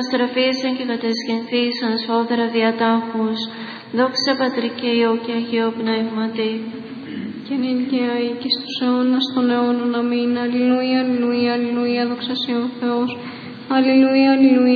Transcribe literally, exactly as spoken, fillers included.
καταστραφήσαν και κατεσχυνθήσαν σφόδρα διατάχους, δόξα Πατρί και Υιό και Αγίο Πνεύματι. Και νυν και αεί και στους αιώνας των αιώνων. Αμήν. Αλληλούια, αλληλούια, αλληλούια, δοξα σοι ο Θεός. Αλληλούια, αλληλούια.